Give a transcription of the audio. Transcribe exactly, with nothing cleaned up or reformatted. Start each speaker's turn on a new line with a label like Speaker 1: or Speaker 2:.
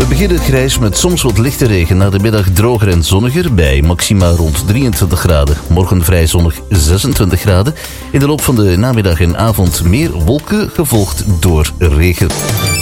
Speaker 1: We beginnen grijs met soms wat lichte regen. Na de middag droger en zonniger bij maxima rond drieëntwintig graden. Morgen vrij zonnig zesentwintig graden. In de loop van de namiddag en avond meer wolken, gevolgd door regen.